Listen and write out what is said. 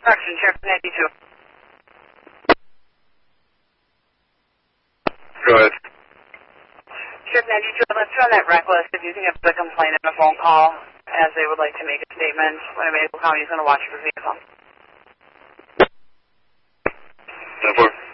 Correction, Sheriff 92. Go ahead. Sheriff 92, let's run that reckless if you think it's a complaint in a phone call, as they would like to make a statement when Maple County is going to watch your vehicle. 10-4.